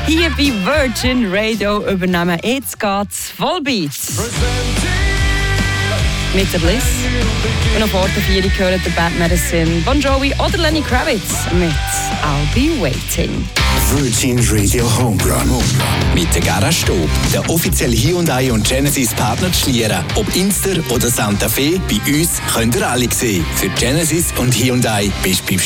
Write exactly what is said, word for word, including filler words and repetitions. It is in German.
Hier bei Virgin Radio übernehmen jetzt geht's Vollbeats. Mit der Bliss. Und auf Orte vier hören der Bad Medicine, Bon Jovi oder Lenny Kravitz mit I'll Be Waiting. Virgin Radio Homerun. Mit der Garage Stob, der offizielle Hyundai und Genesis Partner zu Schlieren. Ob Inster oder Santa Fe, bei uns könnt ihr alle sehen. Für Genesis und Hyundai bist du beim